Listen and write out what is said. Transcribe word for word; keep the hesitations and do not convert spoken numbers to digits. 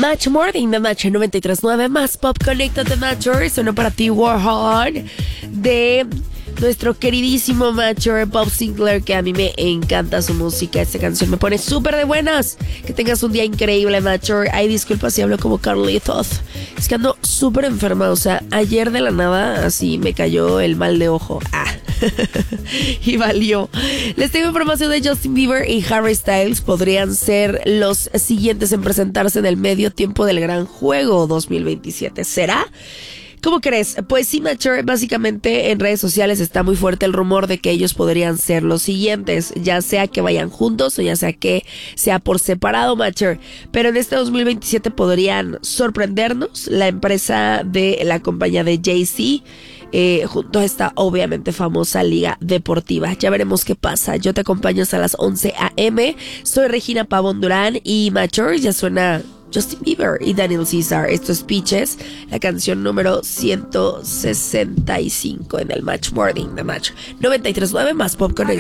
Match Morning de Match noventa y tres punto nueve más Pop Connected de Matcher. Suena para ti Warhol de nuestro queridísimo Matcher Bob Sinclair, que a mí me encanta su música. Esta canción me pone súper de buenas. Que tengas un día increíble, Matcher. Ay, disculpa si hablo como Carlitos. Es que ando súper enferma. O sea, ayer de la nada así me cayó el mal de ojo. Ah. Y valió. Les tengo información de Justin Bieber y Harry Styles. Podrían ser los siguientes en presentarse en el medio tiempo del Gran Juego dos mil veintisiete. ¿Será? ¿Cómo crees? Pues sí, Matcher, básicamente en redes sociales está muy fuerte el rumor de que ellos podrían ser los siguientes, ya sea que vayan juntos o ya sea que sea por separado, Matcher. Pero en este dos mil veintisiete podrían sorprendernos la empresa de la compañía de Jay-Z, eh, junto a esta obviamente famosa liga deportiva. Ya veremos qué pasa. Yo te acompaño hasta las once a eme. Soy Regina Pavón Durán y Matcher, ya suena Justin Bieber y Daniel Caesar. Esto es Peaches, la canción número ciento sesenta y cinco en el Match Morning de Match noventa y tres punto nueve más Pop Connect.